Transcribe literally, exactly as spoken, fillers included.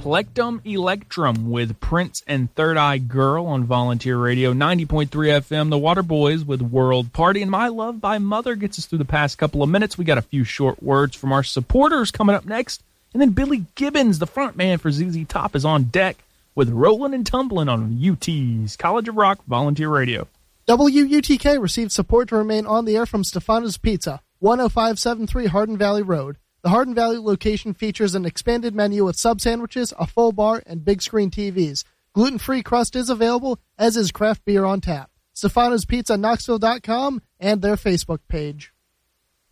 Plectrum Electrum with Prince and Third Eye Girl on Volunteer Radio, ninety point three F M. The Waterboys with World Party. And My Love by Mother gets us through the past couple of minutes. We got a few short words from our supporters coming up next. And then Billy Gibbons, the front man for Z Z Top, is on deck with Rollin' and Tumblin' on U T's College of Rock Volunteer Radio. W U T K received support to remain on the air from Stefano's Pizza, one oh five seven three Hardin Valley Road. The Hardin Valley location features an expanded menu with sub sandwiches, a full bar, and big screen T Vs. Gluten-free crust is available, as is craft beer on tap. Stefano's Pizza Knoxville dot com and their Facebook page.